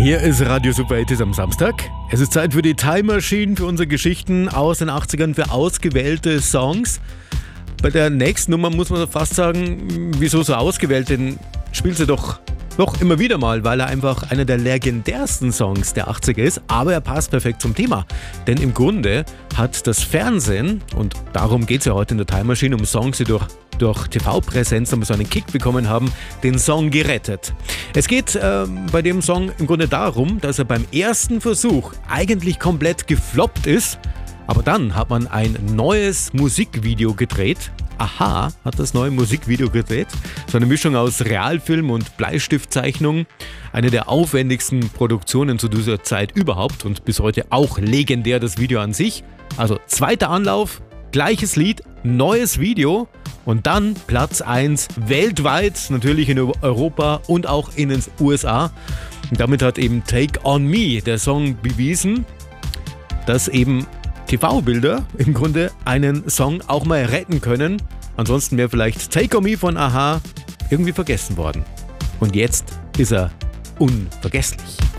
Hier ist Radio Super 8 am Samstag. Es ist Zeit für die Time Machine, für unsere Geschichten aus den 80ern, für ausgewählte Songs. Bei der nächsten Nummer muss man fast sagen, wieso so ausgewählt, denn spielt sie doch immer wieder mal, weil er einfach einer der legendärsten Songs der 80er ist, aber er passt perfekt zum Thema. Denn im Grunde hat das Fernsehen, und darum geht es ja heute in der Time Machine, um Songs, die durch TV-Präsenz nochmal so einen Kick bekommen haben, den Song gerettet. Es geht bei dem Song im Grunde darum, dass er beim ersten Versuch eigentlich komplett gefloppt ist, aber dann hat man ein neues Musikvideo gedreht. a-ha hat das neue Musikvideo gedreht. So eine Mischung aus Realfilm und Bleistiftzeichnung. Eine der aufwendigsten Produktionen zu dieser Zeit überhaupt und bis heute auch legendär das Video an sich. Also zweiter Anlauf, gleiches Lied, neues Video und dann Platz 1 weltweit, natürlich in Europa und auch in den USA. Und damit hat eben Take On Me, der Song, bewiesen, dass eben TV-Bilder im Grunde einen Song auch mal retten können. Ansonsten wäre vielleicht Take On Me von a-ha irgendwie vergessen worden. Und jetzt ist er unvergesslich.